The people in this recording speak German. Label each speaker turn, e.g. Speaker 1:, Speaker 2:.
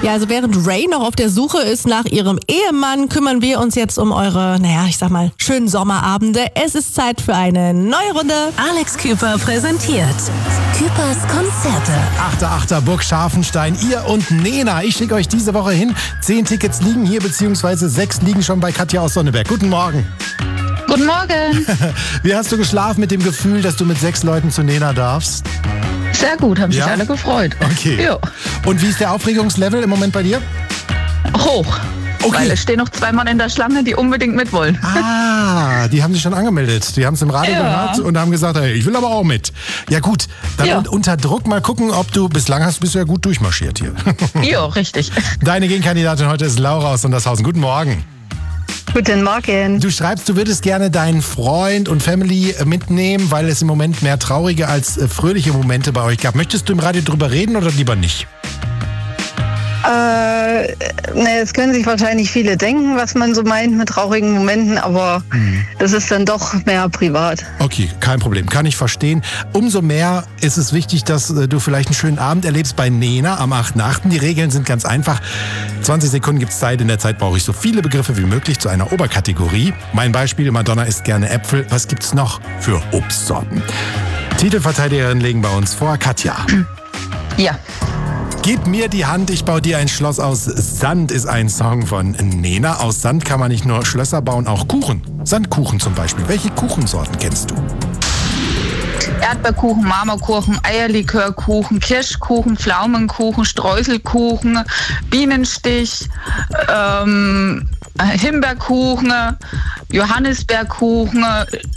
Speaker 1: Ja, also während Ray noch auf der Suche ist nach ihrem Ehemann, kümmern wir uns jetzt um eure, schönen Sommerabende. Es ist Zeit für eine neue Runde.
Speaker 2: Alex Küper präsentiert Küpers Konzerte.
Speaker 3: 8.8. Burg Scharfenstein, ihr und Nena. Ich schicke euch diese Woche hin. 10 Tickets liegen hier, beziehungsweise 6 liegen schon bei Katja aus Sonneberg. Guten Morgen.
Speaker 4: Guten Morgen.
Speaker 3: Wie hast du geschlafen mit dem Gefühl, dass du mit 6 Leuten zu Nena darfst?
Speaker 4: Sehr gut, haben sich alle gefreut.
Speaker 3: Okay.
Speaker 4: Jo.
Speaker 3: Und wie ist der Aufregungslevel im Moment bei dir?
Speaker 4: Hoch.
Speaker 3: Okay.
Speaker 4: Weil es stehen noch 2 Mann in der Schlange, die unbedingt mit wollen.
Speaker 3: Ah, die haben sich schon angemeldet. Die haben es im Radio gehört und haben gesagt, hey, ich will aber auch mit. Ja gut, dann unter Druck mal gucken, ob du, bist du ja gut durchmarschiert hier.
Speaker 4: Jo, richtig.
Speaker 3: Deine Gegenkandidatin heute ist Laura aus Sondershausen. Guten Morgen.
Speaker 5: Guten Morgen.
Speaker 3: Du schreibst, du würdest gerne deinen Freund und Family mitnehmen, weil es im Moment mehr traurige als fröhliche Momente bei euch gab. Möchtest du im Radio drüber reden oder lieber nicht?
Speaker 5: Es können sich wahrscheinlich viele denken, was man so meint mit traurigen Momenten, aber das ist dann doch mehr privat.
Speaker 3: Okay, kein Problem, kann ich verstehen. Umso mehr ist es wichtig, dass du vielleicht einen schönen Abend erlebst bei Nena am 8.8. Die Regeln sind ganz einfach. 20 Sekunden gibt's Zeit, in der Zeit brauche ich so viele Begriffe wie möglich zu einer Oberkategorie. Mein Beispiel, Madonna isst gerne Äpfel. Was gibt's noch für Obstsorten? Titelverteidigerinnen legen bei uns vor. Katja.
Speaker 4: Ja.
Speaker 3: Gib mir die Hand, ich baue dir ein Schloss aus Sand ist ein Song von Nena. Aus Sand kann man nicht nur Schlösser bauen, auch Kuchen. Sandkuchen zum Beispiel. Welche Kuchensorten kennst du?
Speaker 4: Erdbeerkuchen, Marmorkuchen, Eierlikörkuchen, Kirschkuchen, Pflaumenkuchen, Streuselkuchen, Bienenstich, Himbeerkuchen, Johannisbeerkuchen,